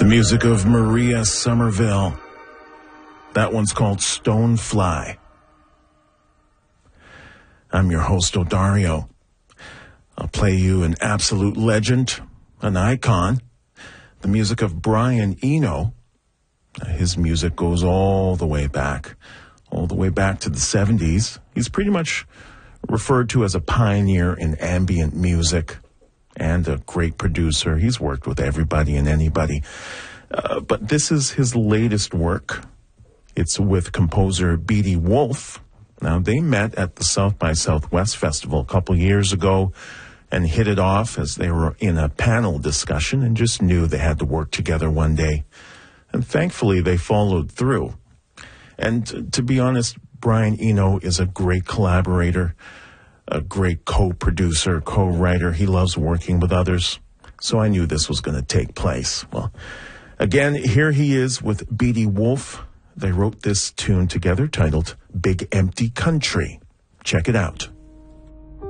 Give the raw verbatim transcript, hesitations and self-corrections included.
The music of Maria Somerville. That one's called Stonefly. I'm your host, Odario. I'll play you an absolute legend, an icon, the music of Brian Eno. His music goes all the way back, all the way back to the seventies. He's pretty much referred to as a pioneer in ambient music and a great producer. He's worked with everybody and anybody. Uh, but this is his latest work. It's with composer Beatty Wolf. Now, they met at the South by Southwest Festival a couple years ago and hit it off as they were in a panel discussion and just knew they had to work together one day. And thankfully, they followed through. And to be honest, Brian Eno is a great collaborator, a great co-producer, co-writer. He loves working with others. So I knew this was going to take place. Well, again, here he is with Beatty Wolf. They wrote this tune together titled Big Empty Country. Check it out.